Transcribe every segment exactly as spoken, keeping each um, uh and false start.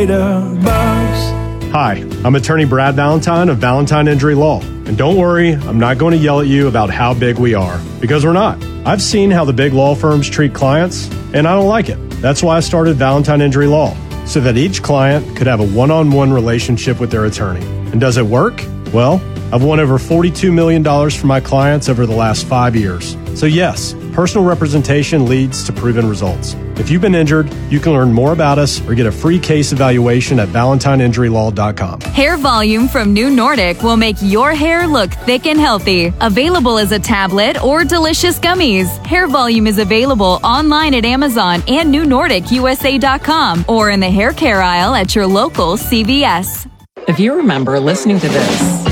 Hi, I'm attorney Brad Valentine of Valentine Injury Law. And don't worry, I'm not going to yell at you about how big we are, because we're not. I've seen how the big law firms treat clients, and I don't like it. That's why I started Valentine Injury Law, so that each client could have a one-on-one relationship with their attorney. And does it work? Well, I've won over forty-two million dollars for my clients over the last five years. So yes, personal representation leads to proven results. If you've been injured, you can learn more about us or get a free case evaluation at valentine injury law dot com. Hair Volume from New Nordic will make your hair look thick and healthy. Available as a tablet or delicious gummies. Hair Volume is available online at Amazon and new nordic u s a dot com or in the hair care aisle at your local C V S. If you remember listening to this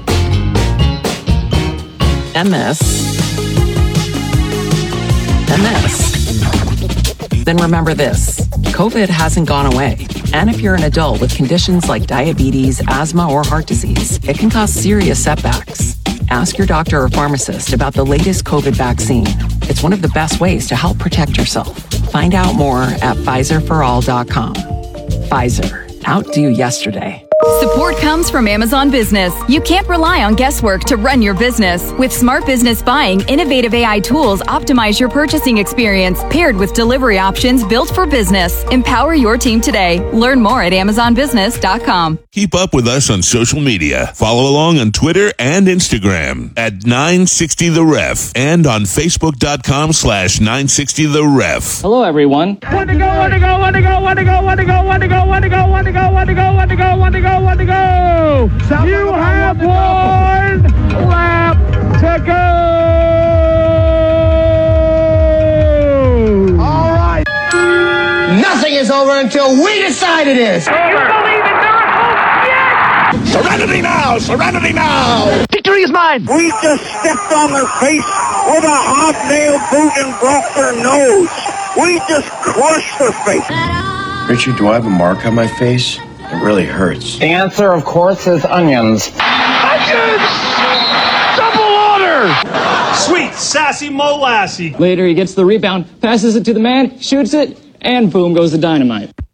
and this and this, then remember this. COVID hasn't gone away. And if you're an adult with conditions like diabetes, asthma, or heart disease, it can cause serious setbacks. Ask your doctor or pharmacist about the latest COVID vaccine. It's one of the best ways to help protect yourself. Find out more at Pfizer for all dot com. Pfizer. Outdo yesterday. Support comes from Amazon Business. You can't rely on guesswork to run your business. With Smart Business Buying, innovative A I tools optimize your purchasing experience, paired with delivery options built for business. Empower your team today. Learn more at amazon business dot com. Keep up with us on social media. Follow along on Twitter and Instagram at nine sixty the ref and on facebook.com slash 960 the ref. Hello, everyone. Want to go, want to go, want to go, want to go, want to go, want to go, want to go, want to go, want to go, want to go, want to go. Want to go. You have one lap to go. All right. Nothing is over until we decide it is. You believe in miracles? Yes. Serenity now. Serenity now. Victory is mine. We just stepped on their face with a hobnail boot and broke their nose. We just crushed their face. Richard, do I have a mark on my face? It really hurts. The answer, of course, is onions. Onions! Double order! Sweet, sassy molassie. Later, he gets the rebound, passes it to the man, shoots it, and boom goes the dynamite.